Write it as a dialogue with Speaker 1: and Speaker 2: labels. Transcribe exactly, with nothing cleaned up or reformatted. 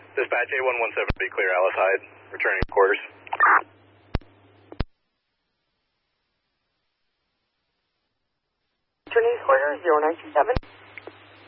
Speaker 1: Dispatch eight one one seven, be clear, Alice Hyde, returning quarters.
Speaker 2: Returning quarters, zero nine two seven.